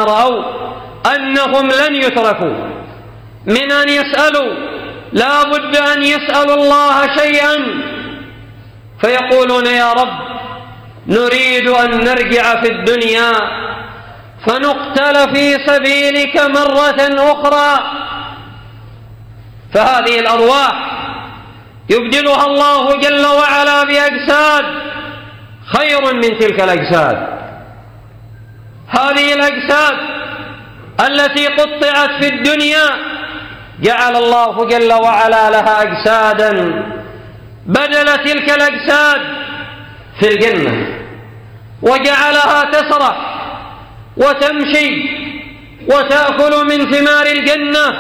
رأوا أنهم لن يتركوا من أن يسألوا، لا بد أن يسألوا الله شيئا، فيقولون يا رب نريد أن نرجع في الدنيا فنقتل في سبيلك مرة أخرى. فهذه الأرواح يبدلها الله جل وعلا بأجساد خير من تلك الأجساد. هذه الأجساد التي قطعت في الدنيا جعل الله جل وعلا لها أجسادا بدل تلك الأجساد في الجنة، وجعلها تسرح وتمشي وتأكل من ثمار الجنة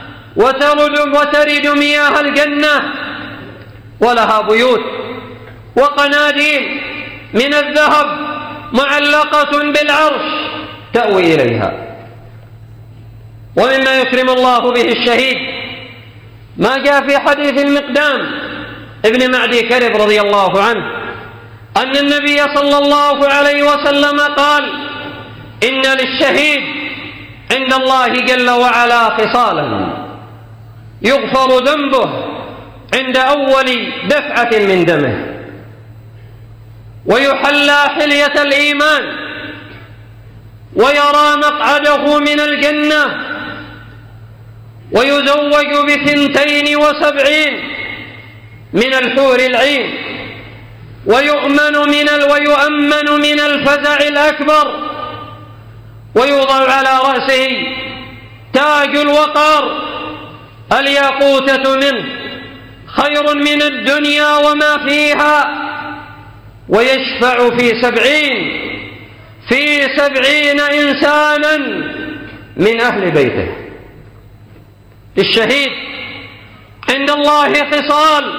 وترد مياه الجنة، ولها بيوت وقناديل من الذهب معلقة بالعرش تأوي إليها. ومما يكرم الله به الشهيد ما جاء في حديث المقدام ابن معدي كرب رضي الله عنه أن النبي صلى الله عليه وسلم قال: إن للشهيد عند الله جل وعلا خصالا يغفر ذنبه عند أول دفعة من دمه، ويحلى حلية الإيمان، ويرى مقعده من الجنة، ويزوج ب72 من الحور العين، ويؤمن من الفزع الأكبر، ويوضع على رأسه تاج الوقار الياقوتة منه خير من الدنيا وما فيها، ويشفع في 70 إنسانا من أهل بيته. للشهيد عند الله خصال: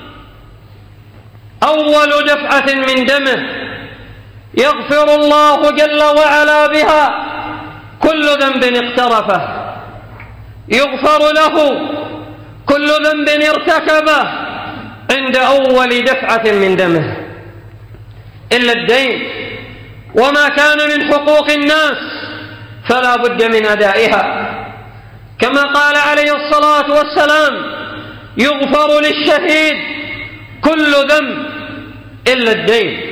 أول دفعة من دمه يغفر الله جل وعلا بها كل ذنب اقترفه، يغفر له كل ذنب ارتكبه عند أول دفعة من دمه، إلا الدين وما كان من حقوق الناس فلا بد من أدائها، كما قال عليه الصلاة والسلام: يغفر للشهيد كل ذنب إلا الدين.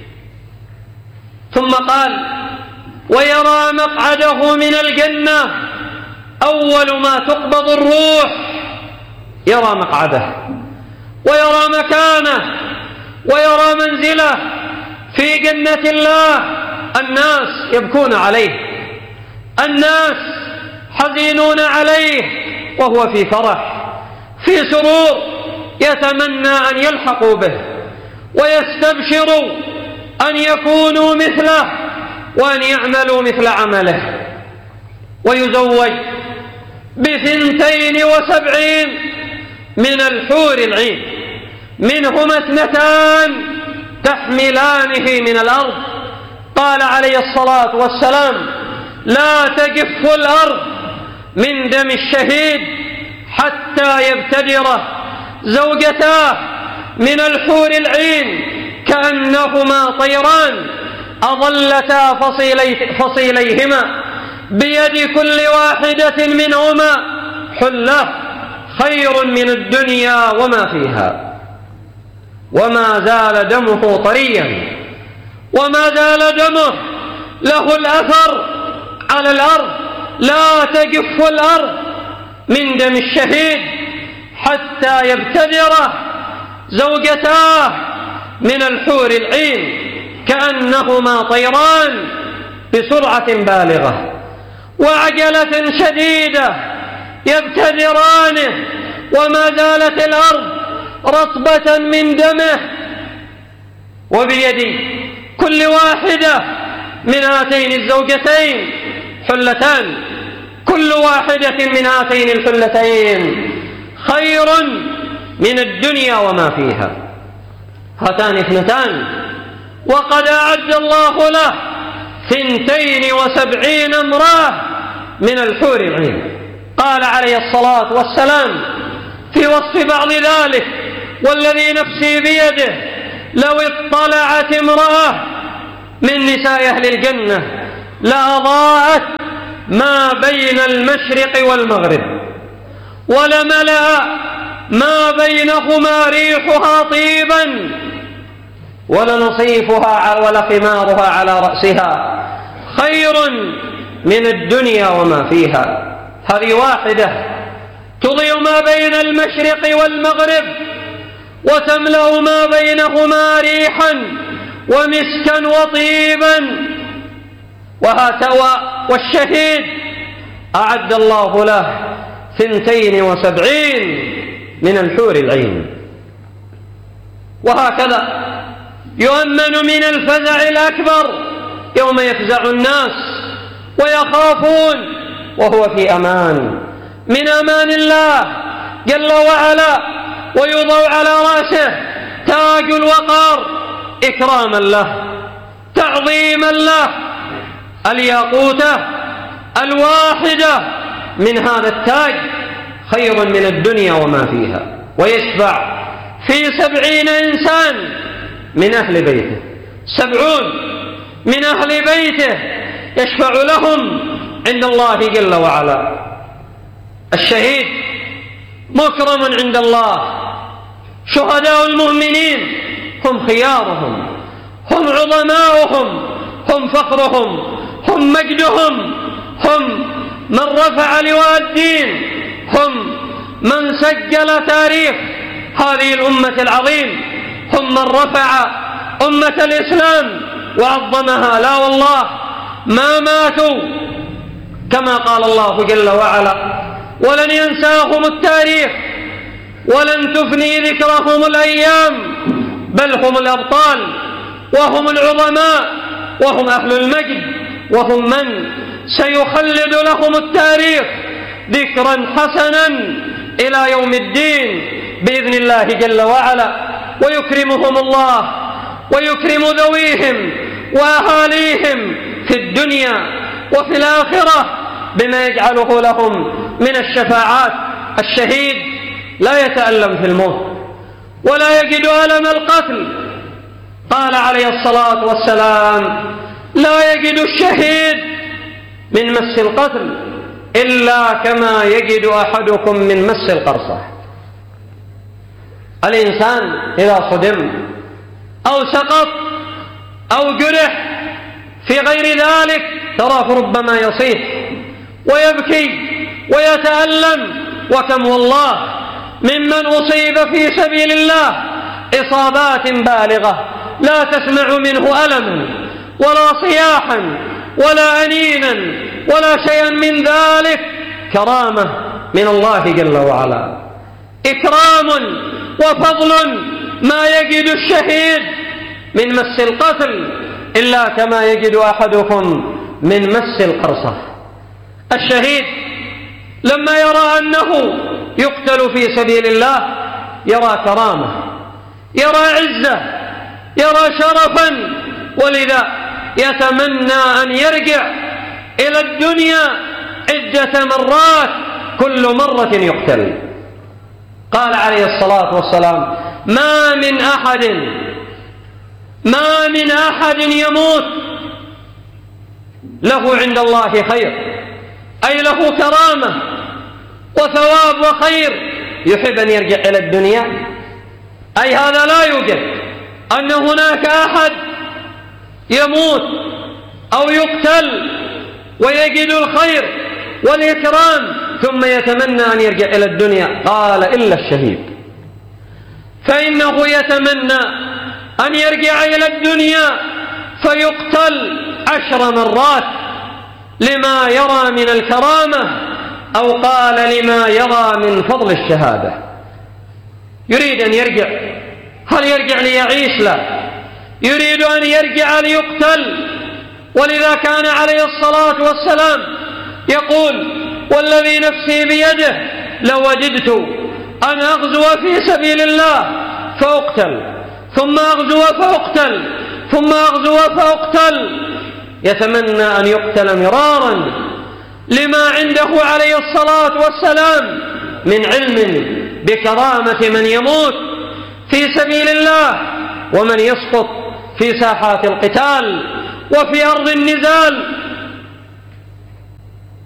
ثم قال: ويرى مقعده من الجنة، أول ما تقبض الروح يرى مقعده ويرى مكانه ويرى منزله في جنة الله. الناس يبكون عليه، الناس حزينون عليه، وهو في فرح في سرور، يتمنى أن يلحقوا به ويستبشروا أن يكونوا مثله وأن يعملوا مثل عمله. ويزوج ب72 من الحور العين، منهما 2 تحملانه من الأرض. قال عليه الصلاة والسلام: لا تجف الأرض من دم الشهيد حتى يبتدره زوجتاه من الحور العين كأنهما طيران أظلتا فصيليهما بيد كل واحدة منهما حلة خير من الدنيا وما فيها. وما زال دمه طريا، وما زال دمه له الأثر على الأرض. لا تجف الأرض من دم الشهيد حتى يبتدره زوجتاه من الحور العين كأنهما طيران بسرعة بالغة وعجلة شديدة يبتدرانه، وما زالت الأرض رطبة من دمه. وبيد كل واحدة من هاتين الزوجتين حلتان، كل واحدة من هاتين الحلتين خير من الدنيا وما فيها. هاتان 2، وقد أعد الله له 72 امرأة من الحور العين. قال عليه الصلاة والسلام في وصف بعض ذلك: والذي نفسي بيده لو اطلعت امرأة من نساء أهل الجنة لأضاءت ما بين المشرق والمغرب، ولملأ ما بينهما ريحها طيبا، ولنصيفها ولخمارها على رأسها خير من الدنيا وما فيها. هذه واحدة تضيء ما بين المشرق والمغرب وتملأ ما بينهما ريحا ومسكا وطيبا. والشهيد أعد الله له 72 من الحور العين. وهكذا يؤمن من الفزع الأكبر يوم يفزع الناس ويخافون، وهو في أمان من أمان الله جل وعلا، ويوضع على رأسه تاج الوقار إكراما له تعظيما له، الياقوتة الواحدة من هذا التاج خير من الدنيا وما فيها. ويشفع في 70 إنسان من أهل بيته، 70 من أهل بيته يشفع لهم عند الله جل وعلا. الشهيد مكرم عند الله. شهداء المؤمنين هم خيارهم، هم عظماؤهم، هم فخرهم، هم مجدهم، هم من رفع لواء الدين، هم من سجل تاريخ هذه الأمة العظيم، هم من رفع أمة الإسلام وعظمها. لا والله ما ماتوا، كما قال الله جل وعلا: ولن ينساهم التاريخ ولن تفني ذكرهم الأيام، بل هم الأبطال وهم العظماء وهم أهل المجد، وهم من سيخلد لهم التاريخ ذكرا حسنا إلى يوم الدين بإذن الله جل وعلا. ويكرمهم الله ويكرم ذويهم وأهاليهم في الدنيا وفي الآخرة بما يجعله لهم من الشفاعات. الشهيد لا يتألم في الموت ولا يجد ألم القتل. قال عليه الصلاة والسلام: لا يجد الشهيد من مس القتل إلا كما يجد أحدكم من مس القرصة. الإنسان إذا صدم أو سقط أو جرح في غير ذلك تراه ربما يصيح ويبكي ويتألم، وكم والله ممن أصيب في سبيل الله إصابات بالغة لا تسمع منه ألما ولا صياحا ولا أنينا ولا شيئا من ذلك، كرامة من الله جل وعلا، إكرام وفضل ما يجد الشهيد من مس القتل إلا كما يجد أحدكم من مس القرصة. الشهيد لما يرى أنه يقتل في سبيل الله يرى كرامة، يرى عزة، يرى شرفا، ولذا يتمنى أن يرجع إلى الدنيا عدة مرات كل مرة يقتل. قال عليه الصلاة والسلام: ما من أحد يموت له عند الله خير، أي له كرامة وثواب وخير، يحب أن يرجع إلى الدنيا. أي هذا لا يوجد أن هناك أحد يموت أو يقتل ويجد الخير والإكرام ثم يتمنى أن يرجع إلى الدنيا. قال: إلا الشهيد، فإنه يتمنى أن يرجع إلى الدنيا فيقتل 10 مرات لما يرى من الكرامة، أو قال لما يرى من فضل الشهادة. يريد أن يرجع. هل يرجع ليعيش؟ لا، يريد أن يرجع ليقتل. ولذا كان عليه الصلاة والسلام يقول: والذي نفسي بيده لوددت أن أغزو في سبيل الله فأقتل، ثم أغزو فأقتل، ثم أغزو فأقتل. يتمنى أن يقتل مرارا لما عنده عليه الصلاة والسلام من علم بكرامة من يموت في سبيل الله ومن يسقط في ساحات القتال وفي أرض النزال.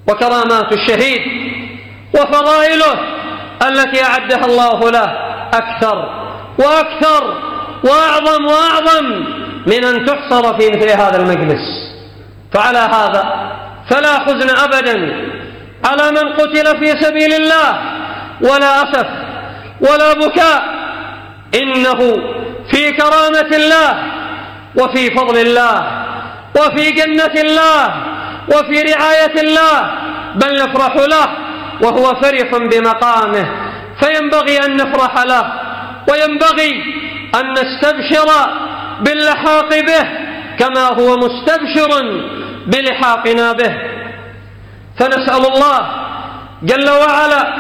وكرامات الشهيد وفضائله التي أعدها الله له أكثر وأكثر وأعظم وأعظم من أن تحصر في مثل هذا المجلس. فعلى هذا فلا حزن أبدا على من قتل في سبيل الله، ولا أسف ولا بكاء، إنه في كرامة الله وفي فضل الله وفي جنة الله وفي رعاية الله، بل نفرح له وهو فرح بمقامه، فينبغي أن نفرح له وينبغي أن نستبشر باللحاق به كما هو مستبشر بلحاقنا به. فنسأل الله جل وعلا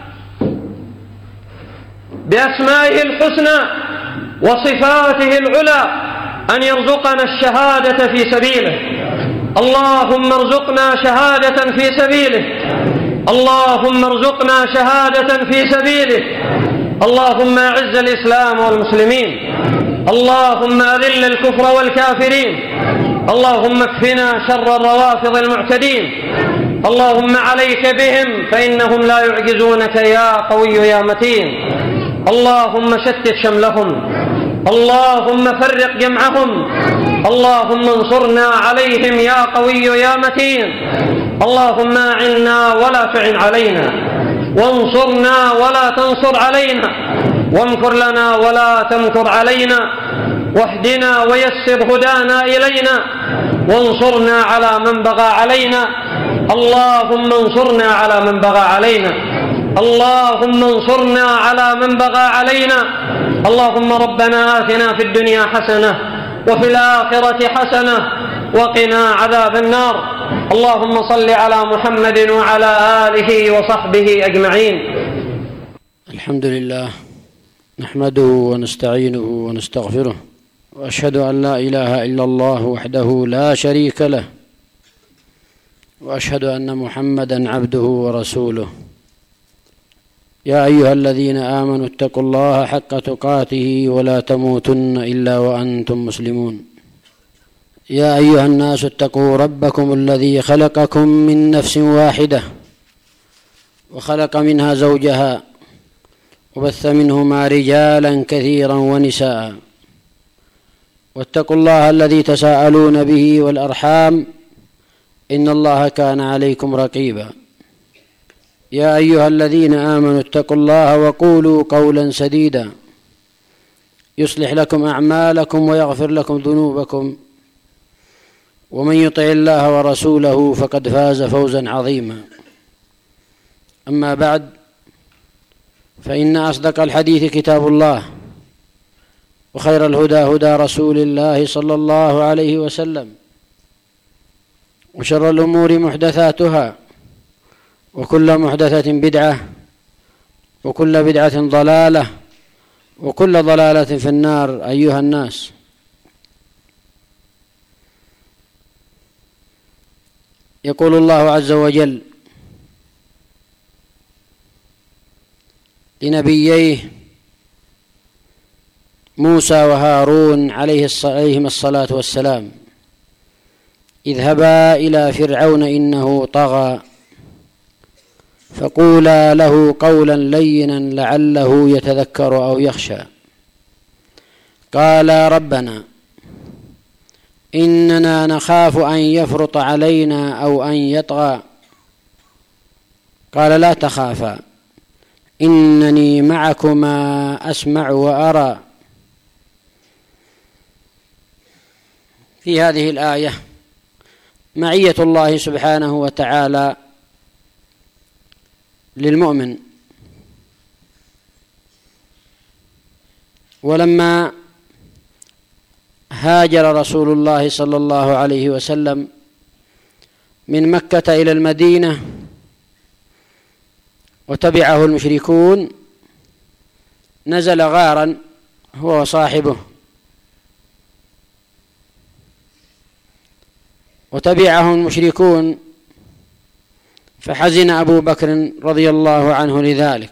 بأسمائه الحسنى وصفاته العلى أن يرزقنا الشهادة في سبيله. اللهم ارزقنا شهادة في سبيله، اللهم ارزقنا شهادة في سبيله. اللهم أعز الإسلام والمسلمين، اللهم أذل الكفر والكافرين، اللهم اكفنا شر الروافض المعتدين. اللهم عليك بهم فإنهم لا يعجزونك يا قوي يا متين. اللهم شتت شملهم، اللهم فرق جمعهم، اللهم انصرنا عليهم يا قوي يا متين. اللهم أعنا ولا تعن علينا، وانصرنا ولا تنصر علينا، وامكر لنا ولا تمكر علينا، واهدنا ويسر هدانا إلينا، وانصرنا على من بغى علينا. اللهم انصرنا على من بغى علينا، اللهم انصرنا على من بغى علينا. اللهم ربنا آتنا في الدنيا حسنة وفي الآخرة حسنة وقنا عذاب النار. اللهم صل على محمد وعلى آله وصحبه أجمعين. الحمد لله نحمده ونستعينه ونستغفره، وأشهد أن لا إله إلا الله وحده لا شريك له، وأشهد أن محمدًا عبده ورسوله. يا أيها الذين آمنوا اتقوا الله حق تقاته ولا تموتن إلا وأنتم مسلمون. يا أيها الناس اتقوا ربكم الذي خلقكم من نفس واحدة وخلق منها زوجها وبث منهما رجالا كثيرا ونساء، واتقوا الله الذي تساءلون به والأرحام إن الله كان عليكم رقيبا. يا أيها الذين آمنوا اتقوا الله وقولوا قولا سديدا يصلح لكم أعمالكم ويغفر لكم ذنوبكم، ومن يطع الله ورسوله فقد فاز فوزا عظيما. أما بعد، فإن أصدق الحديث كتاب الله، وخير الهدى هدى رسول الله صلى الله عليه وسلم، وشر الأمور محدثاتها، وكل محدثة بدعة، وكل بدعة ضلالة، وكل ضلالة في النار. أيها الناس، يقول الله عز وجل لنبييه موسى وهارون عليهم الصلاة والسلام: اذهبا إلى فرعون إنه طغى فقولا له قولا لينا لعله يتذكر أو يخشى. قالا ربنا إننا نخاف أن يفرط علينا أو أن يطغى. قال لا تخافا إنني معكما أسمع وأرى. في هذه الآية معية الله سبحانه وتعالى للمؤمن. ولما هاجر رسول الله صلى الله عليه وسلم من مكة إلى المدينة وتبعه المشركون، نزل غارا هو وصاحبه، وتبعه المشركون، فحزن أبو بكر رضي الله عنه لذلك.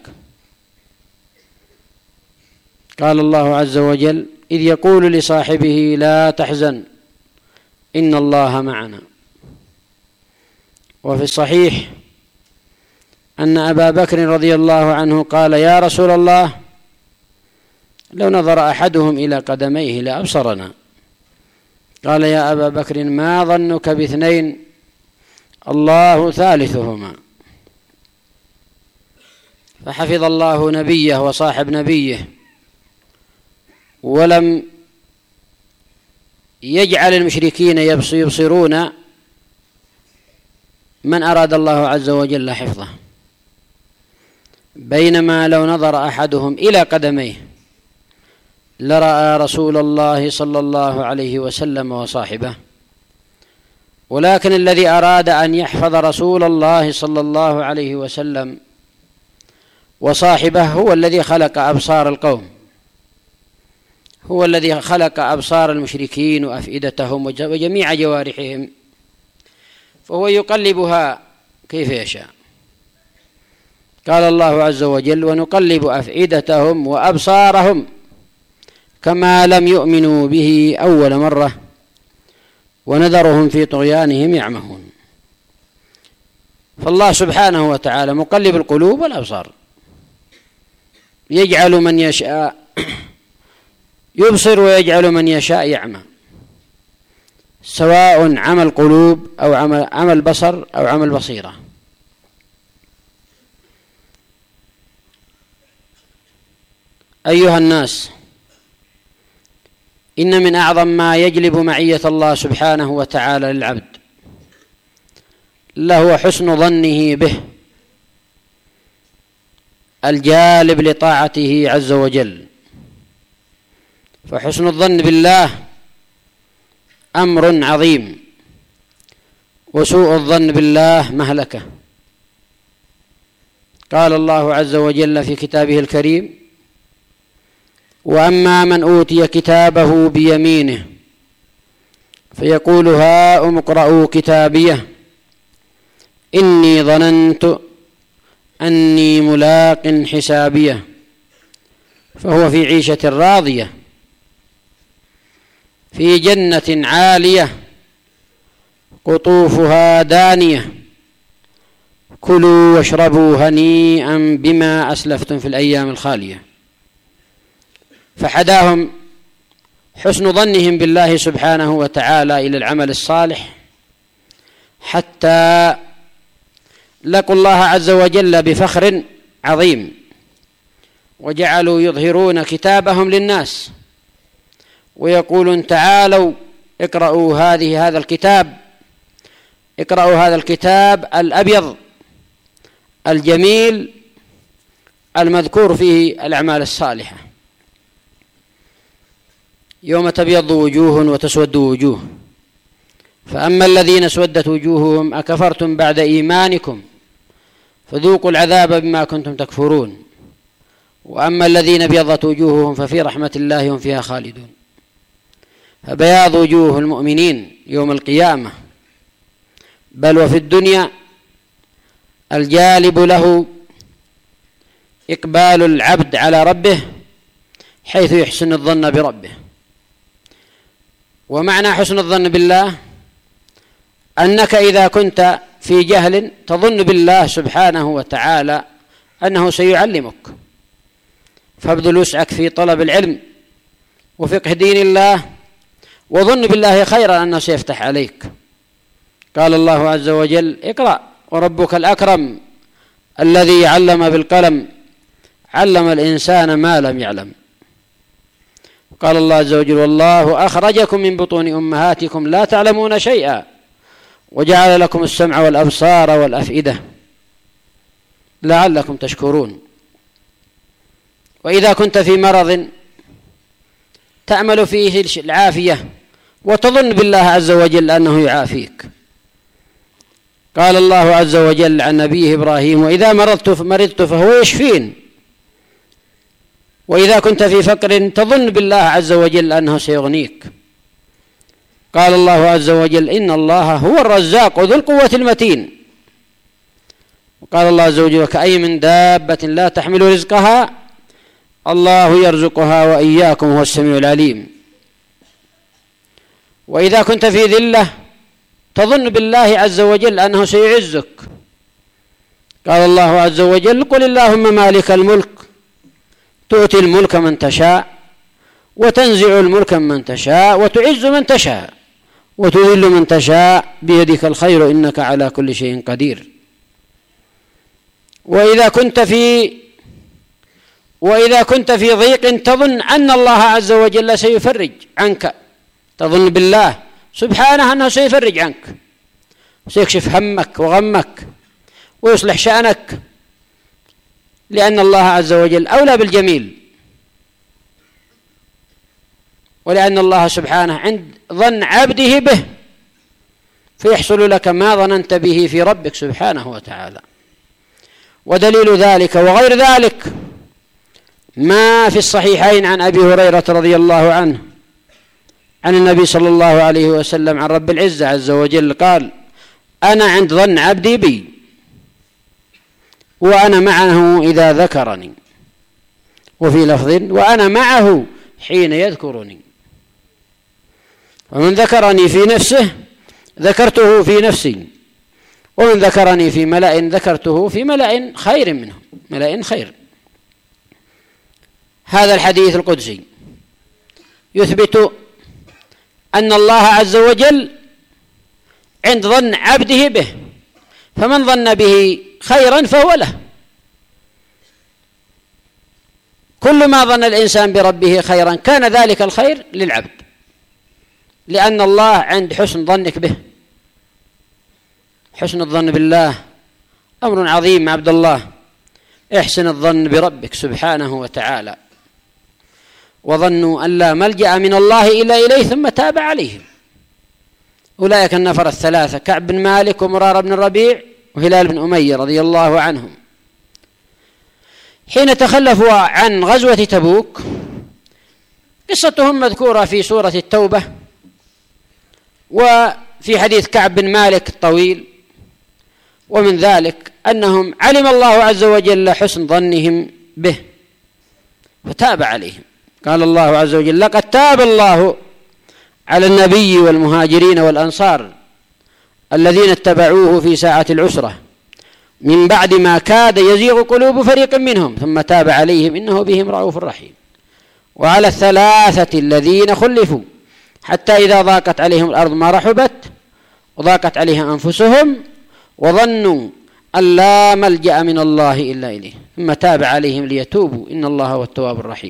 قال الله عز وجل: إذ يقول لصاحبه لا تحزن إن الله معنا. وفي الصحيح أن أبا بكر رضي الله عنه قال: يا رسول الله، لو نظر أحدهم إلى قدميه لأبصرنا. قال: يا أبا بكر، ما ظنك باثنين الله ثالثهما؟ فحفظ الله نبيه وصاحب نبيه، ولم يجعل المشركين يبصرون من أراد الله عز وجل حفظه، بينما لو نظر أحدهم إلى قدميه لرأى رسول الله صلى الله عليه وسلم وصاحبه. ولكن الذي أراد أن يحفظ رسول الله صلى الله عليه وسلم وصاحبه هو الذي خلق أبصار القوم، هو الذي خلق أبصار المشركين وأفئدتهم وجميع جوارحهم، فهو يقلبها كيف يشاء. قال الله عز وجل: ونقلب أفئدتهم وأبصارهم كما لم يؤمنوا به أول مرة ونذرهم في طغيانهم يعمهون. فالله سبحانه وتعالى مقلب القلوب والأبصار، يجعل من يشاء يبصر ويجعل من يشاء يعمى، سواء عمى القلوب أو عمى البصر أو عمى البصيرة. أيها الناس، إن من أعظم ما يجلب معية الله سبحانه وتعالى للعبد لهو حسن ظنه به، الجالب لطاعته عز وجل. فحسن الظن بالله أمر عظيم، وسوء الظن بالله مهلكة. قال الله عز وجل في كتابه الكريم: وأما من أوتي كتابه بيمينه فيقول هاؤم اقرءوا كتابيه إني ظننت أني ملاق حسابيه فهو في عيشة راضية في جنة عالية قطوفها دانية كلوا واشربوا هنيئا بما أسلفتم في الأيام الخالية. فحداهم حسن ظنهم بالله سبحانه وتعالى إلى العمل الصالح حتى لقوا الله عز وجل بفخر عظيم، وجعلوا يظهرون كتابهم للناس ويقولون: تعالوا اقرأوا هذا الكتاب، اقرأوا هذا الكتاب الأبيض الجميل المذكور فيه الأعمال الصالحة. يوم تبيض وجوه وتسود وجوه، فأما الذين اسودت وجوههم أكفرتم بعد إيمانكم فذوقوا العذاب بما كنتم تكفرون، وأما الذين ابيضت وجوههم ففي رحمة الله هم فيها خالدون. فبياض وجوه المؤمنين يوم القيامة بل وفي الدنيا الجالب له إقبال العبد على ربه حيث يحسن الظن بربه. ومعنى حسن الظن بالله أنك إذا كنت في جهل تظن بالله سبحانه وتعالى أنه سيعلمك، فابذل وسعك في طلب العلم وفقه دين الله، وظن بالله خيرا أنه سيفتح عليك. قال الله عز وجل: اقرأ وربك الأكرم الذي علم بالقلم علم الإنسان ما لم يعلم. قال الله عز وجل: والله أخرجكم من بطون أمهاتكم لا تعلمون شيئا وجعل لكم السمع والأبصار والأفئدة لعلكم تشكرون. وإذا كنت في مرض تأمل فيه العافية وتظن بالله عز وجل أنه يعافيك. قال الله عز وجل عن نبيه إبراهيم: وإذا مرضت فهو يشفين. وإذا كنت في فقر تظن بالله عز وجل أنه سيغنيك. قال الله عز وجل: إن الله هو الرزاق ذو القوة المتين. وقال الله عز وجل: وكأي من دابة لا تحمل رزقها الله يرزقها وإياكم وهو السميع العليم. وإذا كنت في ذلة تظن بالله عز وجل أنه سيعزك. قال الله عز وجل: قل اللهم مالك الملك تؤتي الملك من تشاء وتنزع الملك من تشاء وتعز من تشاء وتذل من تشاء بيدك الخير إنك على كل شيء قدير. وإذا كنت في ضيق تظن أن الله عز وجل سيفرج عنك، تظن بالله سبحانه أنه سيفرج عنك وسيكشف همك وغمك ويصلح شأنك، لأن الله عز وجل أولى بالجميل، ولأن الله سبحانه عند ظن عبده به فيحصل لك ما ظننت به في ربك سبحانه وتعالى. ودليل ذلك وغير ذلك ما في الصحيحين عن أبي هريرة رضي الله عنه عن النبي صلى الله عليه وسلم عن رب العزة عز وجل قال: أنا عند ظن عبدي بي وأنا معه إذا ذكرني، وفي لفظ: وأنا معه حين يذكرني. ومن ذكرني في نفسه ذكرته في نفسي، ومن ذكرني في ملأ ذكرته في ملأ خير منهم، ملأ خير. هذا الحديث القدسي يثبت أن الله عز وجل عند ظن عبده به، فمن ظن به خيرا فهو له. كل ما ظن الإنسان بربه خيرا كان ذلك الخير للعبد، لأن الله عند حسن ظنك به. حسن الظن بالله أمر عظيم عبد الله. احسن الظن بربك سبحانه وتعالى، وظنوا أن لا ملجأ من الله إلا إليه ثم تاب عليهم. أولئك النفر الثلاثة: كعب بن مالك ومرار بن الربيع وهلال بن أمية رضي الله عنهم، حين تخلفوا عن غزوة تبوك. قصتهم مذكورة في سورة التوبة وفي حديث كعب بن مالك الطويل. ومن ذلك أنهم علم الله عز وجل حسن ظنهم به فتاب عليهم. قال الله عز وجل: لقد تاب الله على النبي والمهاجرين والأنصار الذين اتبعوه في ساعة العسرة من بعد ما كاد يزيغ قلوب فريق منهم ثم تاب عليهم إنه بهم رؤوف رحيم. وعلى الثلاثة الذين خلفوا حتى إذا ضاقت عليهم الأرض ما رحبت وضاقت عليهم أنفسهم وظنوا أن لا ملجأ من الله إلا إليه ثم تاب عليهم ليتوبوا إن الله هو التواب الرحيم.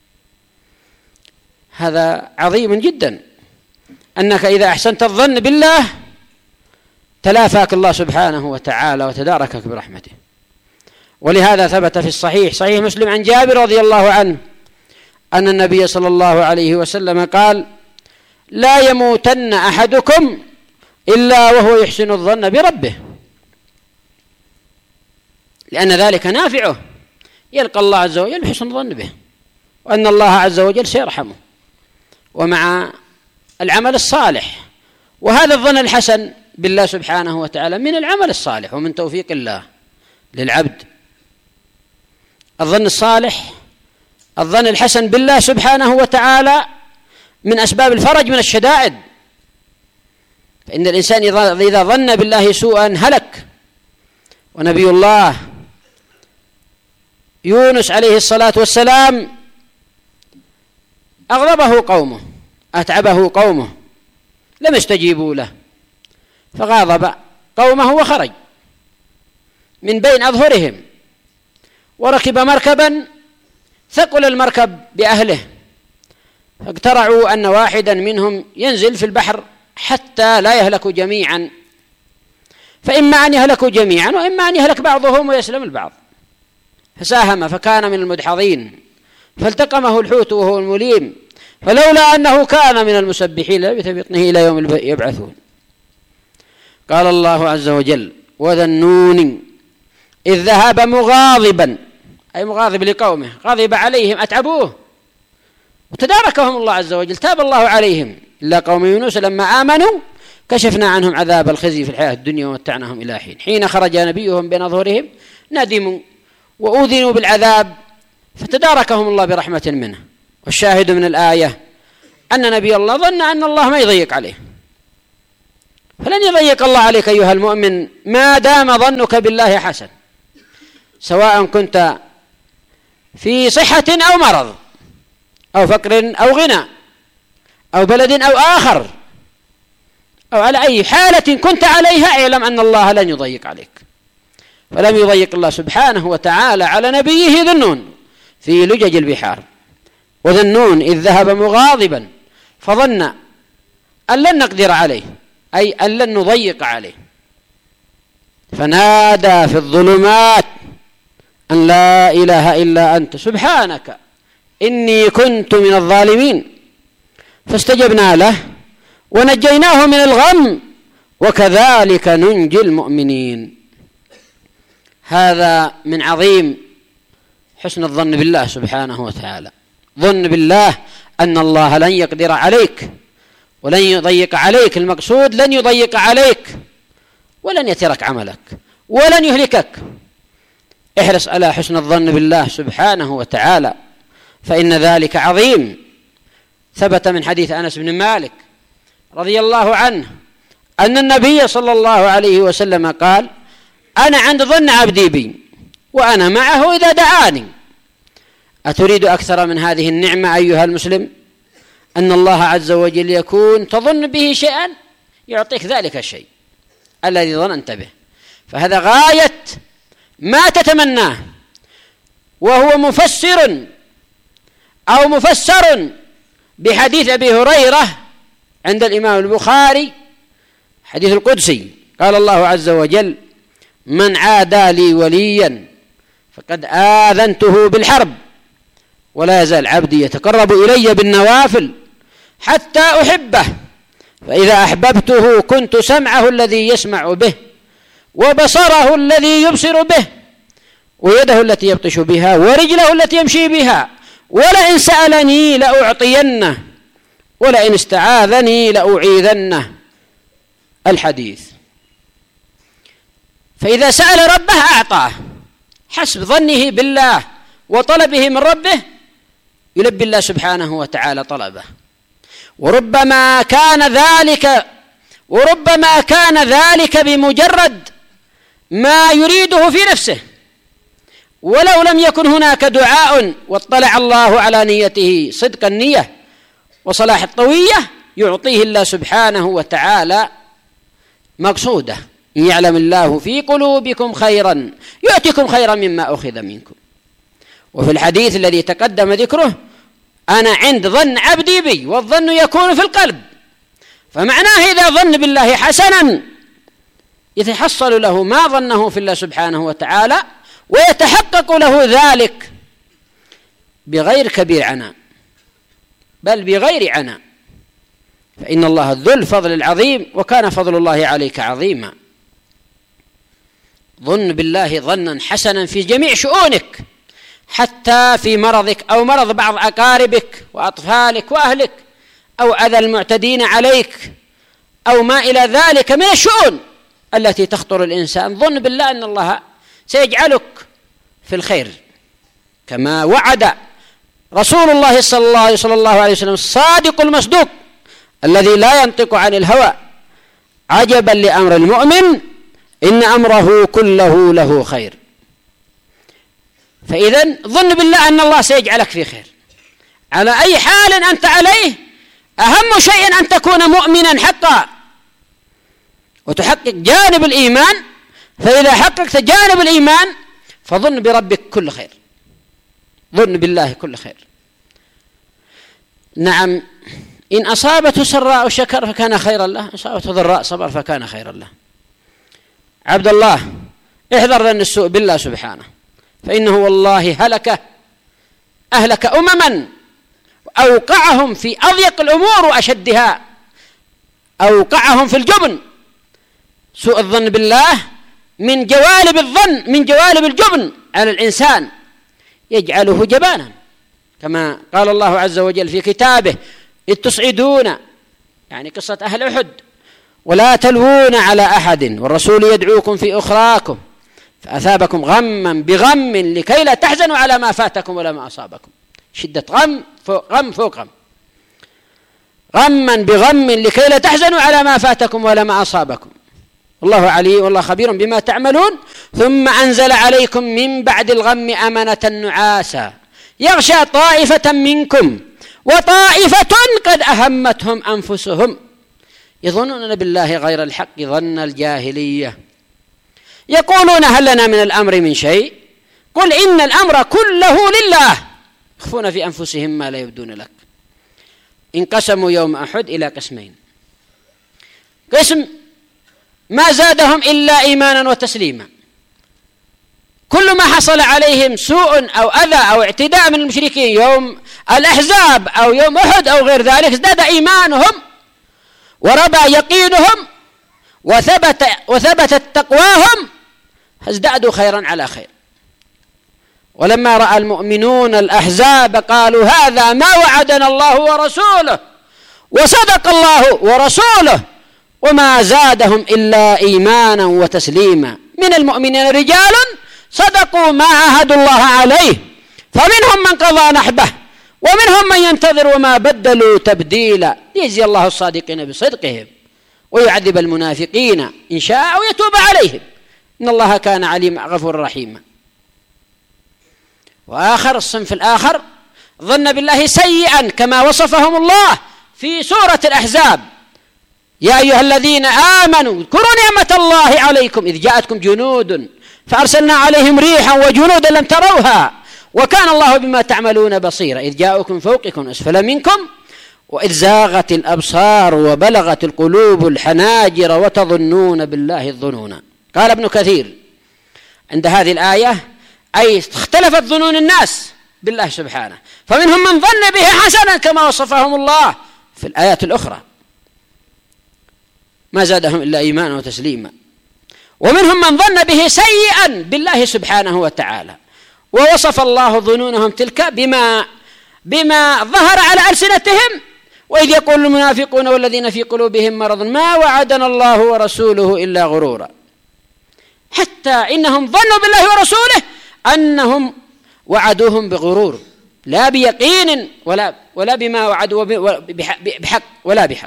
هذا عظيم جدا، أنك إذا أحسنت الظن بالله تلافاك الله سبحانه وتعالى وتداركك برحمته. ولهذا ثبت في صحيح مسلم عن جابر رضي الله عنه أن النبي صلى الله عليه وسلم قال: لا يموتن أحدكم إلا وهو يحسن الظن بربه، لأن ذلك نافعه، يلقى الله عز وجل بحسن الظن به، وأن الله عز وجل سيرحمه، ومع العمل الصالح. وهذا الظن الحسن بالله سبحانه وتعالى من العمل الصالح ومن توفيق الله للعبد. الظن الصالح، الظن الحسن بالله سبحانه وتعالى من أسباب الفرج من الشدائد، فإن الإنسان إذا ظن بالله سوءا هلك. ونبي الله يونس عليه الصلاة والسلام أغضبه قومه، أتعبه قومه، لم يستجيبوا له، فغاضب قومه وخرج من بين أظهرهم وركب مركبا، ثقل المركب بأهله، فاقترعوا أن واحدا منهم ينزل في البحر حتى لا يهلكوا جميعا، فإما أن يهلكوا جميعا وإما أن يهلك بعضهم ويسلم البعض. فساهم فكان من المدحضين، فالتقمه الحوت وهو المليم، فلولا أنه كان من المسبحين لبث في بطنه إلى يوم يبعثون. قال الله عز وجل: وذا النون إذ ذهب مغاضبا، أي مغاضب لقومه، غضب عليهم أتعبوه وتداركهم الله عز وجل، تاب الله عليهم إلا قوم يونس لما آمنوا كشفنا عنهم عذاب الخزي في الحياة الدنيا ومتعناهم إلى حين. حين خرج نبيهم بين أظهرهم ندموا وأوذنوا بالعذاب فتداركهم الله برحمة منه. والشاهد من الآية أن نبي الله ظن أن الله ما يضيق عليه، فلن يضيق الله عليك أيها المؤمن ما دام ظنك بالله حسن، سواء كنت في صحة أو مرض أو فقر أو غنى أو بلد أو آخر، أو على أي حالة كنت عليها، اعلم أن الله لن يضيق عليك. فلم يضيق الله سبحانه وتعالى على نبيه ذنون في لجج البحار، وذنون إذ ذهب مغاضبا فظن أن لن نقدر عليه، أي أن لن نضيق عليه، فنادى في الظلمات أن لا إله إلا أنت سبحانك إني كنت من الظالمين، فاستجبنا له ونجيناه من الغم وكذلك ننجي المؤمنين. هذا من عظيم حسن الظن بالله سبحانه وتعالى. ظن بالله أن الله لن يقدر عليك ولن يضيق عليك، المقصود لن يضيق عليك ولن يترك عملك ولن يهلكك. احرص على حسن الظن بالله سبحانه وتعالى، فإن ذلك عظيم. ثبت من حديث أنس بن مالك رضي الله عنه أن النبي صلى الله عليه وسلم قال: أنا عند ظن عبدي بي وأنا معه إذا دعاني. أتريد أكثر من هذه النعمة أيها المسلم؟ أن الله عز وجل يكون تظن به شيئا يعطيك ذلك الشيء الذي ظننت به، فهذا غاية ما تتمناه. وهو مفسر أو مفسر بحديث أبي هريرة عند الإمام البخاري، حديث القدسي، قال الله عز وجل: من عادى لي وليا فقد آذنته بالحرب، ولا يزال عبدي يتقرب إلي بالنوافل حتى أحبه، فإذا أحببته كنت سمعه الذي يسمع به وبصره الذي يبصر به ويده التي يبطش بها ورجله التي يمشي بها، ولئن سألني لأعطينه ولئن استعاذني لأعيذنه. الحديث. فإذا سأل ربه أعطاه حسب ظنه بالله وطلبه من ربه، يلبي الله سبحانه وتعالى طلبه. وربما كان ذلك بمجرد ما يريده في نفسه، ولو لم يكن هناك دعاء واطلع الله على نيته صدق النية وصلاح الطوية، يعطيه الله سبحانه وتعالى مقصوده. إن يعلم الله في قلوبكم خيرا يؤتكم خيرا مما أخذ منكم. وفي الحديث الذي تقدم ذكره: أنا عند ظن عبدي بي، والظن يكون في القلب. فمعناه إذا ظن بالله حسنا يتحصل له ما ظنه في الله سبحانه وتعالى، ويتحقق له ذلك بغير كبير عناء، بل بغير عناء، فإن الله ذو الفضل العظيم، وكان فضل الله عليك عظيما. ظن بالله ظنا حسنا في جميع شؤونك، حتى في مرضك أو مرض بعض أقاربك وأطفالك وأهلك، أو أذى المعتدين عليك، أو ما إلى ذلك من الشؤون التي تخطر الإنسان. ظن بالله أن الله سيجعلك في الخير، كما وعد رسول الله صلى الله عليه وسلم الصادق المصدوق الذي لا ينطق عن الهوى: عجبا لأمر المؤمن إن أمره كله له خير. فإذن ظن بالله أن الله سيجعلك في خير على أي حال أنت عليه. أهم شيء أن تكون مؤمنا حقا وتحقق جانب الإيمان، فإذا حققت جانب الإيمان فظن بربك كل خير، ظن بالله كل خير. نعم، إن أصابته سراء شكر فكان خيرا له، إن أصابته ضراء صبر فكان خيرا له. عبد الله، احذر ظن السوء بالله سبحانه، فإنه والله أهلك أمما أوقعهم في أضيق الأمور وأشدها، أوقعهم في الجبن. سوء الظن بالله من جوالب الجبن على الإنسان، يجعله جبانا، كما قال الله عز وجل في كتابه: إذ تصعدون، يعني قصة أهل أحد، ولا تلوون على أحد والرسول يدعوكم في أخراكم فأثابكم غما بغم لكي لا تحزنوا على ما فاتكم ولا ما أصابكم. شدة غم فوق غم. غما بغم لكي لا تحزنوا على ما فاتكم ولا ما أصابكم والله عليم والله خبير بما تعملون. ثم أنزل عليكم من بعد الغم أمنة نعاسا يغشى طائفة منكم وطائفة قد أهمتهم أنفسهم يظنون بالله غير الحق ظن الجاهلية يقولون هل لنا من الأمر من شيء قل إن الأمر كله لله يخفون في أنفسهم ما لا يبدون لك. انقسموا يوم أحد إلى قسمين، قسم ما زادهم إلا إيمانا وتسليما، كل ما حصل عليهم سوء أو أذى أو اعتداء من المشركين يوم الأحزاب أو يوم أحد أو غير ذلك ازداد إيمانهم وربى يقينهم وثبتت تقواهم فازدادوا خيرا على خير. ولما رأى المؤمنون الأحزاب قالوا هذا ما وعدنا الله ورسوله وصدق الله ورسوله وما زادهم إلا إيمانا وتسليما. من المؤمنين رجال صدقوا ما عاهدوا الله عليه فمنهم من قضى نحبه ومنهم من ينتظر وما بدلوا تبديلا ليجزي الله الصادقين بصدقهم ويعذب المنافقين إن شاء أو يتوب عليهم إن الله كان عليما غفورا رحيما. وآخر الصنف الآخر ظن بالله سيئا كما وصفهم الله في سورة الأحزاب يا أيها الذين آمنوا اذكروا نعمة الله عليكم إذ جاءتكم جنود فأرسلنا عليهم ريحا وجنودا لم تروها وكان الله بما تعملون بصيرا إذ جاءكم فوقكم أسفل منكم وإذ زاغت الأبصار وبلغت القلوب الحناجر وتظنون بالله الظنون. قال ابن كثير عند هذه الآية أي اختلفت ظنون الناس بالله سبحانه فمنهم من ظن به حسنا كما وصفهم الله في الآيات الأخرى ما زادهم إلا إيمانا وتسليما، ومنهم من ظن به سيئا بالله سبحانه وتعالى ووصف الله ظنونهم تلك بما ظهر على ألسنتهم وإذ يقول المنافقون والذين في قلوبهم مرض ما وعدنا الله ورسوله إلا غرورا، حتى إنهم ظنوا بالله ورسوله أنهم وعدوهم بغرور لا بيقين ولا بما وعدوا بحق ولا بحق.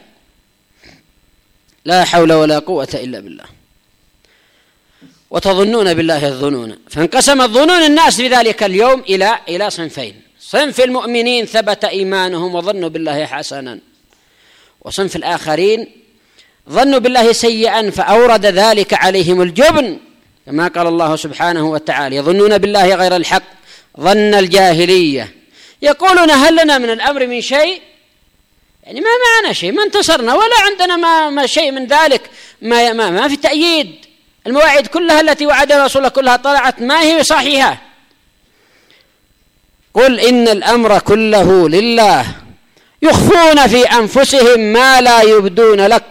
لا حول ولا قوة إلا بالله. وتظنون بالله الظنون فانقسمت ظنون الناس في ذلك اليوم إلى صنفين، صنف المؤمنين ثبت إيمانهم وظنوا بالله حسنا، وصنف الآخرين ظنوا بالله سيئا فأورد ذلك عليهم الجبن كما قال الله سبحانه وتعالى يظنون بالله غير الحق ظن الجاهلية يقولون هل لنا من الأمر من شيء يعني ما معنا شيء ما انتصرنا ولا عندنا ما شيء من ذلك ما في تأييد المواعيد كلها التي وعد رسوله كلها طلعت ما هي صحيحة. قل إن الأمر كله لله يخفون في أنفسهم ما لا يبدون لك.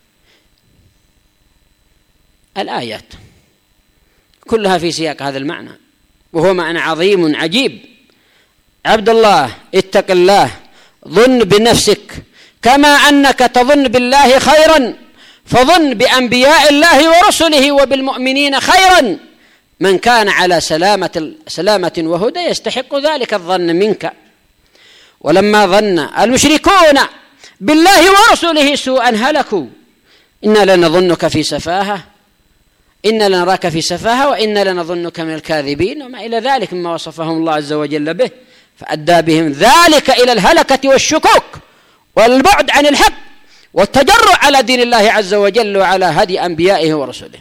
الآيات كلها في سياق هذا المعنى وهو معنى عظيم عجيب. عبد الله اتق الله ظن بنفسك كما أنك تظن بالله خيرا فظن بأنبياء الله ورسله وبالمؤمنين خيرا. من كان على سلامة وهدى يستحق ذلك الظن منك. ولما ظن المشركون بالله ورسله سوءا هلكوا إنا لنظنك في سفاهة إنا لنراك في سفاهة وإنا لنظنك من الكاذبين وما إلى ذلك مما وصفهم الله عز وجل به فأدى بهم ذلك إلى الهلكة والشكوك والبعد عن الحق والتجرع على دين الله عز وجل وعلى هدي أنبيائه ورسله.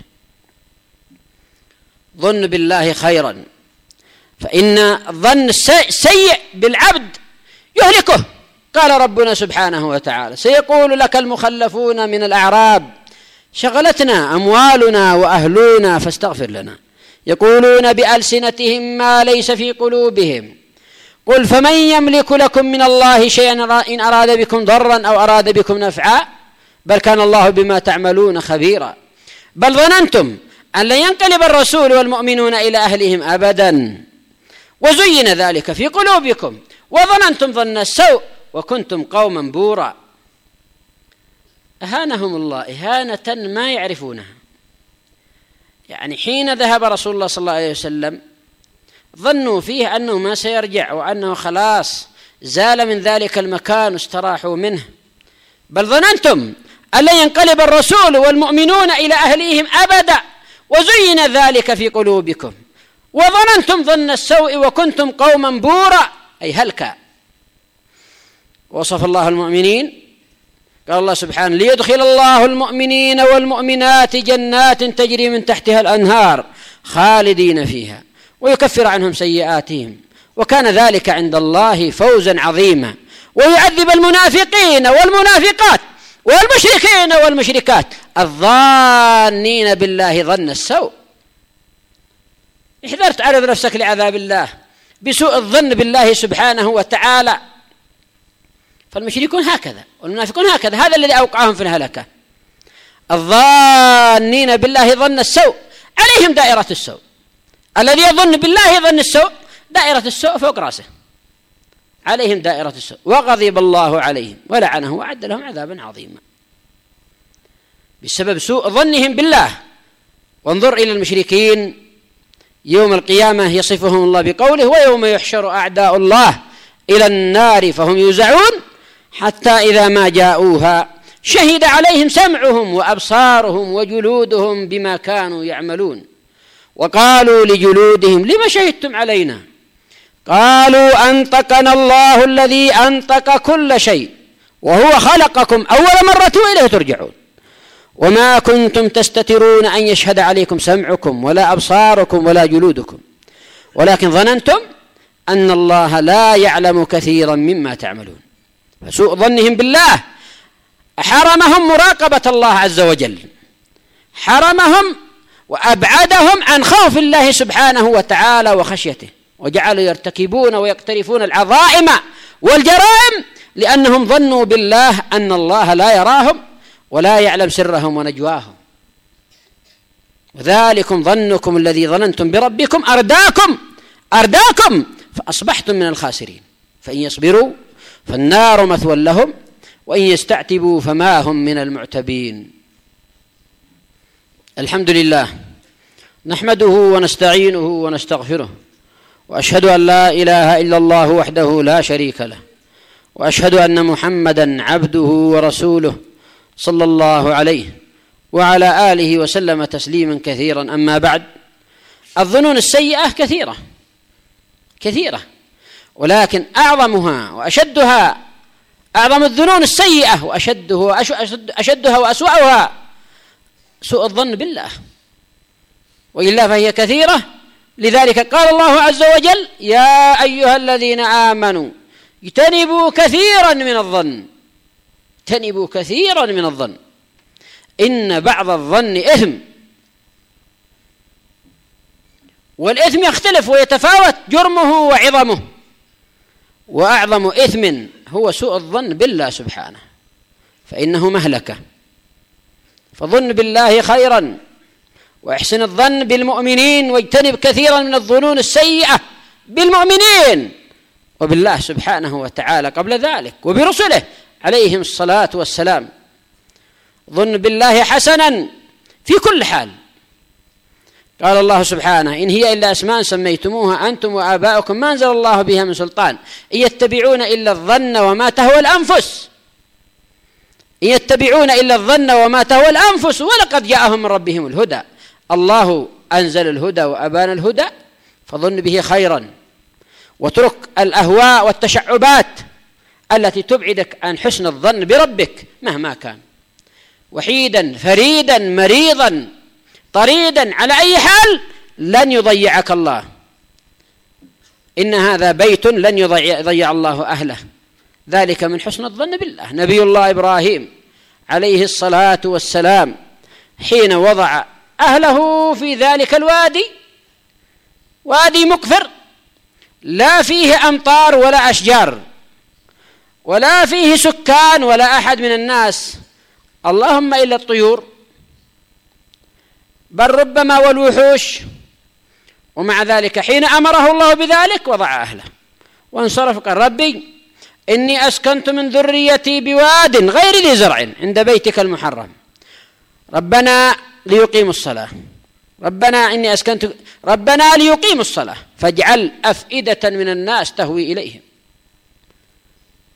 ظن بالله خيرا فإن الظن السيء بالعبد يهلكه. قال ربنا سبحانه وتعالى سيقول لك المخلفون من الأعراب شغلتنا أموالنا وأهلنا فاستغفر لنا يقولون بألسنتهم ما ليس في قلوبهم قل فمن يملك لكم من الله شيئا إن أراد بكم ضرا أو أراد بكم نفعا بل كان الله بما تعملون خبيرا بل ظننتم أن لن ينقلب الرسول والمؤمنون إلى أهلهم أبدا وزين ذلك في قلوبكم وظننتم ظن السوء وكنتم قوما بورا. أهانهم الله إهانة ما يعرفونها. يعني حين ذهب رسول الله صلى الله عليه وسلم ظنوا فيه أنه ما سيرجع وأنه خلاص زال من ذلك المكان واستراحوا منه بل ظننتم أن لن ينقلب الرسول والمؤمنون إلى أهليهم أبدا وزين ذلك في قلوبكم وظننتم ظن السوء وكنتم قوما بورا أي هلكا. وصف الله المؤمنين قال الله سبحانه ليدخل الله المؤمنين والمؤمنات جنات تجري من تحتها الأنهار خالدين فيها ويكفر عنهم سيئاتهم وكان ذلك عند الله فوزا عظيما ويعذب المنافقين والمنافقات والمشركين والمشركات الظانين بالله ظن السوء. احذر تعرض نفسك لعذاب الله بسوء الظن بالله سبحانه وتعالى. فالمشركون هكذا والمنافقون هكذا، هذا الذي أوقعهم في الهلكة. الظانين بالله ظن السوء عليهم دائرة السوء. الذي يظن بالله ظن السوء دائرة السوء فوق رأسه، عليهم دائرة السوء وغضب الله عليهم ولعنه وأعد لهم عذابا عظيما بسبب سوء ظنهم بالله. وانظر إلى المشركين يوم القيامة يصفهم الله بقوله ويوم يحشر أعداء الله إلى النار فهم يوزعون حتى إذا ما جاءوها شهد عليهم سمعهم وأبصارهم وجلودهم بما كانوا يعملون وقالوا لجلودهم لما شهدتم علينا قالوا أنطقنا الله الذي أنطق كل شيء وهو خلقكم أول مرة وإليه ترجعون وما كنتم تستترون أن يشهد عليكم سمعكم ولا أبصاركم ولا جلودكم ولكن ظننتم أن الله لا يعلم كثيرا مما تعملون. فسوء ظنهم بالله حرمهم مراقبة الله عز وجل، حرمهم وأبعدهم عن خوف الله سبحانه وتعالى وخشيته، وجعلوا يرتكبون ويقترفون العظائم والجرائم لأنهم ظنوا بالله أن الله لا يراهم ولا يعلم سرهم ونجواهم. وذلكم ظنكم الذي ظننتم بربكم أرداكم فأصبحتم من الخاسرين. فإن يصبروا فالنار مثوى لهم وإن يستعتبوا فما هم من المعتبين. الحمد لله نحمده ونستعينه ونستغفره وأشهد أن لا إله إلا الله وحده لا شريك له وأشهد أن محمدا عبده ورسوله صلى الله عليه وعلى آله وسلم تسليما كثيرا. أما بعد، الظنون السيئة كثيرة ولكن أعظمها وأشدها أعظم الظنون السيئة وأشدها وأسوأها سوء الظن بالله، وإلا فهي كثيرة. لذلك قال الله عز وجل يا أيها الذين آمنوا اجتنبوا كثيرا من الظن إن بعض الظن إثم، والإثم يختلف ويتفاوت جرمه وعظمه، وأعظم إثم هو سوء الظن بالله سبحانه فإنه مهلكة. فظن بالله خيرا واحسن الظن بالمؤمنين واجتنب كثيرا من الظنون السيئة بالمؤمنين وبالله سبحانه وتعالى قبل ذلك وبرسله عليهم الصلاة والسلام. ظن بالله حسنا في كل حال. قال الله سبحانه إن هي إلا أسماء سميتموها أنتم وآباؤكم ما أنزل الله بها من سلطان إن يتبعون إلا الظن وما تهوى الأنفس ولقد جاءهم من ربهم الهدى. الله أنزل الهدى وأبان الهدى فظن به خيرا واترك الأهواء والتشعبات التي تبعدك عن حسن الظن بربك مهما كان، وحيدا فريدا مريضا طريدا على أي حال لن يضيعك الله. إن هذا بيت لن يضيع الله أهله، ذلك من حسن الظن بالله. نبي الله إبراهيم عليه الصلاة والسلام حين وضع أهله في ذلك الوادي، وادي مقفر لا فيه أمطار ولا أشجار ولا فيه سكان ولا أحد من الناس اللهم إلا الطيور بل ربما والوحوش، ومع ذلك حين أمره الله بذلك وضع أهله وانصرف قال ربي إني أسكنت من ذريتي بواد غير ذي زرع عند بيتك المحرم ربنا ليقيموا الصلاة ربنا ليقيموا الصلاة فاجعل أفئدة من الناس تهوي إليهم.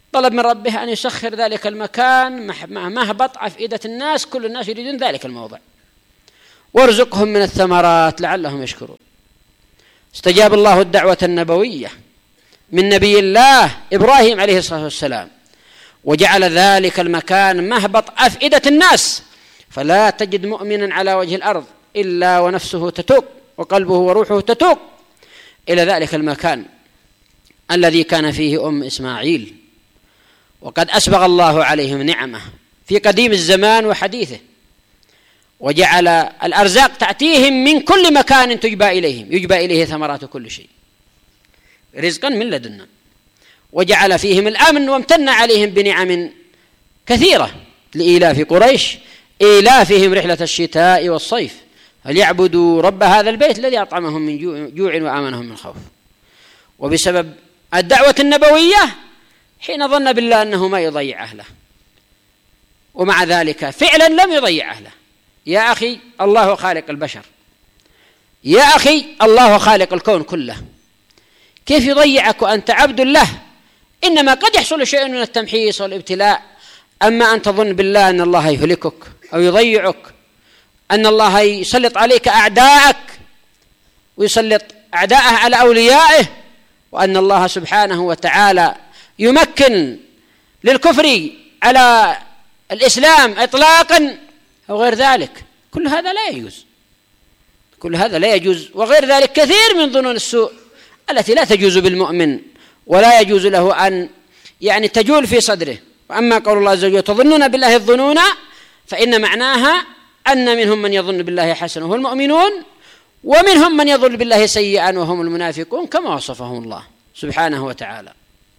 طلب من ربه أن يسخر ذلك المكان مهبط أفئدة الناس، كل الناس يريدون ذلك الموضع، وارزقهم من الثمرات لعلهم يشكرون. استجاب الله الدعوة النبوية من نبي الله إبراهيم عليه الصلاة والسلام، وجعل ذلك المكان مهبط أفئدة الناس، فلا تجد مؤمنا على وجه الأرض إلا ونفسه تتوق وقلبه وروحه تتوق إلى ذلك المكان الذي كان فيه إسماعيل. وقد أسبغ الله عليهم نعمه في قديم الزمان وحديثه، وجعل الأرزاق تأتيهم من كل مكان يجبى إليه ثمرات كل شيء رزقا من لدنا، وجعل فيهم الأمن، وامتن عليهم بنعم كثيرة لإيلاف قريش إيلافهم رحلة الشتاء والصيف، فليعبدوا رب هذا البيت الذي أطعمهم من جوع وآمنهم من خوف. وبسبب الدعوة النبوية حين ظن بالله أنه ما يضيع أهله، ومع ذلك فعلا لم يضيع أهله. يا أخي الله خالق البشر، يا أخي الله خالق الكون كله، كيف يضيعك وأنت عبد له؟ إنما قد يحصل شيء من التمحيص والابتلاء، أما أن تظن بالله أن الله يهلكك أو يضيعك، أن الله يسلط عليك أعداءك ويسلط أعداءه على أوليائه، وأن الله سبحانه وتعالى يمكن للكفر على الإسلام إطلاقا أو غير ذلك، كل هذا لا يجوز، كل هذا لا يجوز. وغير ذلك كثير من ظنون السوء التي لا تجوز بالمؤمن، ولا يجوز له أن تجول في صدره. وأما قول الله عز وجل تظنون بالله الظنون، فإن معناها أن منهم من يظن بالله حسنا وهو المؤمنون، ومنهم من يظن بالله سيئا وهم المنافقون، كما وصفهم الله سبحانه وتعالى.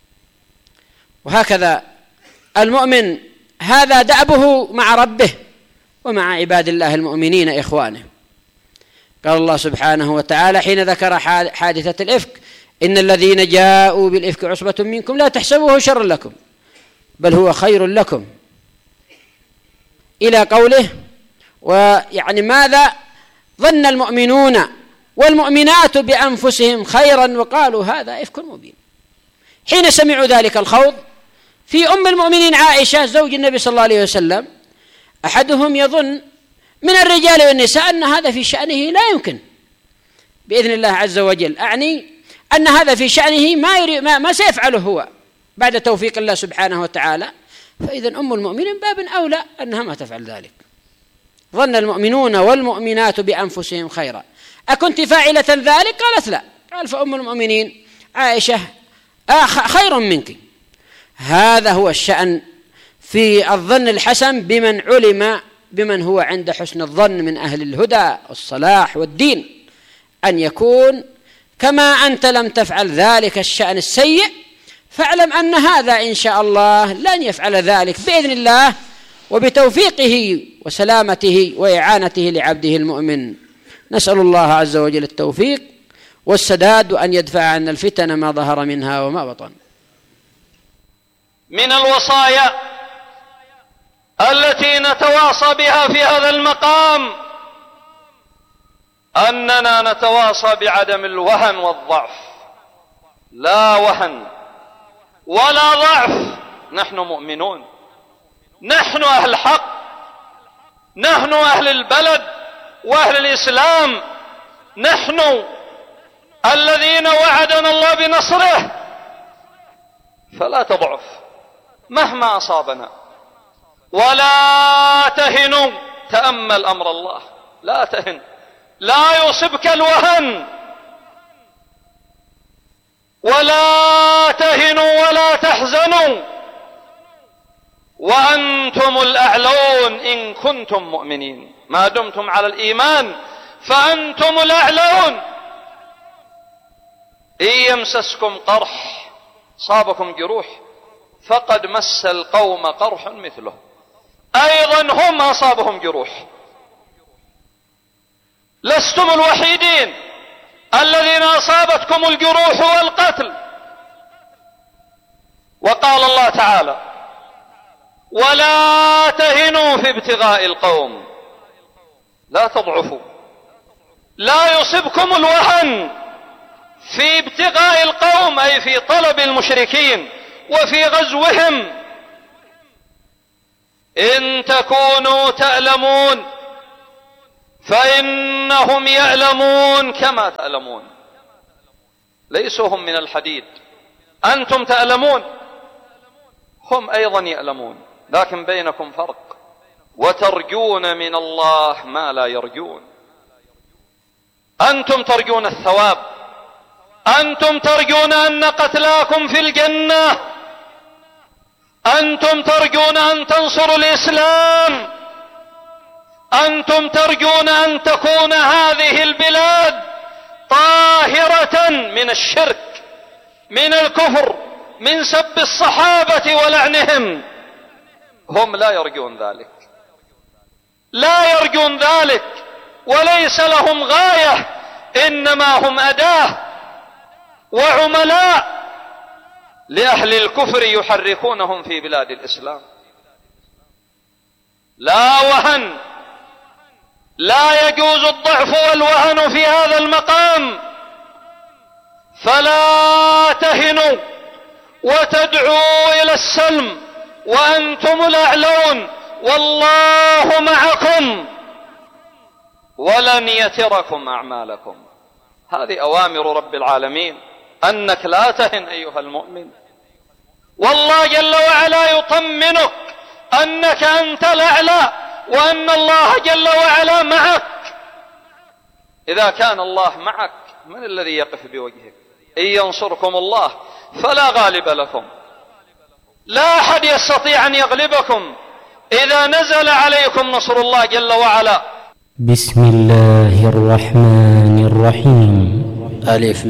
وهكذا المؤمن هذا دأبه مع ربه ومع عباد الله المؤمنين إخوانه. قال الله سبحانه وتعالى حين ذكر حادثة الإفك: إن الذين جاءوا بالإفك عصبة منكم لا تحسبوه شرا لكم بل هو خير لكم، إلى قوله: ماذا ظن المؤمنون والمؤمنات بأنفسهم خيرا وقالوا هذا إفك مبين. حين سمعوا ذلك الخوض في أم المؤمنين عائشة زوج النبي صلى الله عليه وسلم، أحدهم يظن من الرجال والنساء أن هذا في شأنه لا يمكن بإذن الله عز وجل، أن هذا في شأنه ما سيفعله هو بعد توفيق الله سبحانه وتعالى، فإذا أم المؤمنين باب أولى أنها ما تفعل ذلك. ظن المؤمنون والمؤمنات بأنفسهم خيرا، أكنت فاعلة ذلك؟ قالت لا. قال فأم المؤمنين عائشة خير منك. هذا هو الشأن في الظن الحسن بمن علم بمن هو عند حسن الظن من أهل الهدى والصلاح والدين، أن يكون كما أنت لم تفعل ذلك الشأن السيء، فاعلم أن هذا إن شاء الله لن يفعل ذلك بإذن الله وبتوفيقه وسلامته وإعانته لعبده المؤمن. نسأل الله عز وجل التوفيق والسداد، وأن يدفع عنا الفتن ما ظهر منها وما بطن. من الوصايا التي نتواصى بها في هذا المقام أننا نتواصى بعدم الوهن والضعف. لا وهن ولا ضعف، نحن مؤمنون، نحن أهل حق، نحن أهل البلد وأهل الإسلام، نحن الذين وعدنا الله بنصره، فلا تضعف مهما أصابنا، ولا تهنوا. تأمل أمر الله، لا تهن، لا يصبك الوهن، ولا تهنوا ولا تحزنوا وأنتم الأعلون إن كنتم مؤمنين. ما دمتم على الإيمان فأنتم الأعلون. إن يمسسكم قرح صابكم جروح فقد مس القوم قرح مثله، أيضا هم أصابهم جروح. لستم الوحيدين الذين أصابتكم الجروح والقتل. وقال الله تعالى: ولا تهنوا في ابتغاء القوم. لا تضعفوا، لا يصبكم الوهن في ابتغاء القوم، أي في طلب المشركين وفي غزوهم. إن تكونوا تألمون فإنهم يألمون كما تألمون، ليسوا هم من الحديد. أنتم تألمون، هم أيضا يألمون، لكن بينكم فرق، وترجون من الله ما لا يرجون. أنتم ترجون الثواب، أنتم ترجون أن قتلاكم في الجنة، أنتم ترجون أن تنصروا الإسلام، أنتم ترجون أن تكون هذه البلاد طاهرة من الشرك، من الكفر، من سب الصحابة ولعنهم. هم لا يرجون ذلك، لا يرجون ذلك، وليس لهم غاية، إنما هم أداة وعملاء لأهل الكفر يحركونهم في بلاد الإسلام. لا وهن، لا يجوز الضعف والوهن في هذا المقام، فلا تهنوا وتدعوا إلى السلم وأنتم الأعلون، والله معكم ولن يتركم أعمالكم. هذه أوامر رب العالمين، أنك لا تهن أيها المؤمن، والله جل وعلا يطمنك أنك أنت الأعلى، وأن الله جل وعلا معك. إذا كان الله معك من الذي يقف بوجهك؟ إن ينصركم الله فلا غالب لكم، لا أحد يستطيع أن يغلبكم إذا نزل عليكم نصر الله جل وعلا. بسم الله الرحمن الرحيم. ألف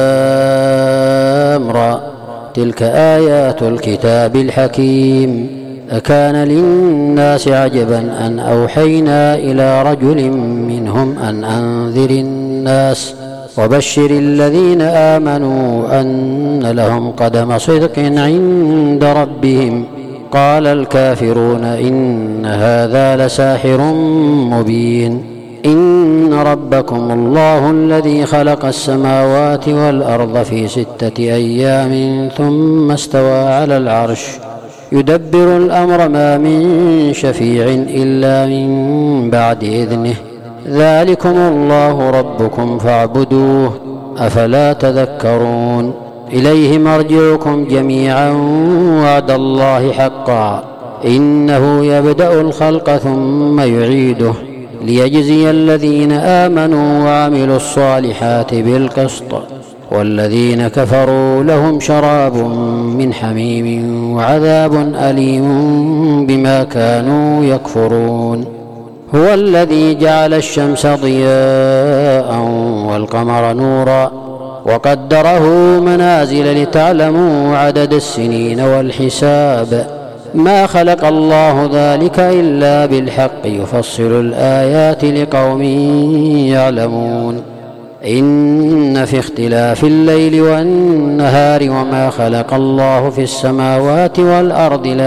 لام را، تلك آيات الكتاب الحكيم. أكان للناس عجبا أن أوحينا إلى رجل منهم أن أنذر الناس وبشر الذين آمنوا أن لهم قدم صدق عند ربهم. قال الكافرون إن هذا لساحر مبين. إن ربكم الله الذي خلق السماوات والأرض في 6 أيام ثم استوى على العرش يدبر الأمر ما من شفيع إلا من بعد إذنه. ذلكم الله ربكم فاعبدوه أفلا تذكرون. إليه مرجعكم جميعا وعد الله حقا إنه يبدأ الخلق ثم يعيده ليجزي الذين آمنوا وعملوا الصالحات بالقسط والذين كفروا لهم شراب من حميم وعذاب أليم بما كانوا يكفرون. هو الذي جعل الشمس ضياء والقمر نورا وقدره منازل لتعلموا عدد السنين والحساب. ما خلق الله ذلك إلا بالحق يفصل الآيات لقوم يعلمون. إن في اختلاف الليل والنهار وما خلق الله في السماوات والأرض